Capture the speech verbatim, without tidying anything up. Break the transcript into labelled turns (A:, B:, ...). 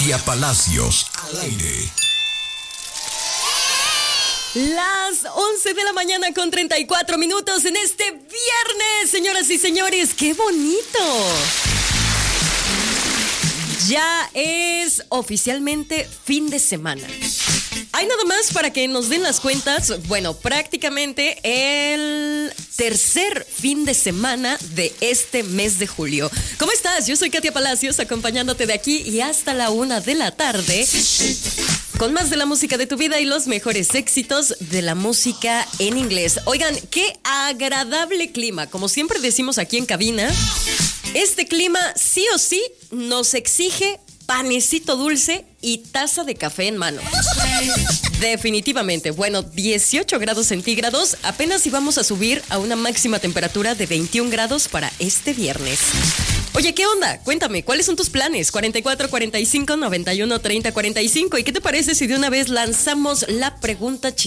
A: Y a Palacios al aire.
B: Las once de la mañana con treinta y cuatro minutos en este viernes, señoras y señores. ¡Qué bonito! Ya es oficialmente fin de semana. Hay nada más para que nos den las cuentas. Bueno, prácticamente el tercer fin de semana de este mes de julio. ¿Cómo estás? Yo soy Katia Palacios, acompañándote de aquí y hasta la una de la tarde, con más de la música de tu vida y los mejores éxitos de la música en inglés. Oigan, qué agradable clima. Como siempre decimos aquí en cabina, este clima sí o sí nos exige panecito dulce y taza de café en mano. Definitivamente. Bueno, dieciocho grados centígrados. Apenas íbamos a subir a una máxima temperatura de veintiún grados para este viernes. Oye, ¿qué onda? Cuéntame, ¿cuáles son tus planes? cuarenta y cuatro, cuarenta y cinco, noventa y uno, treinta, cuarenta y cinco. ¿Y qué te parece si de una vez lanzamos la pregunta chica?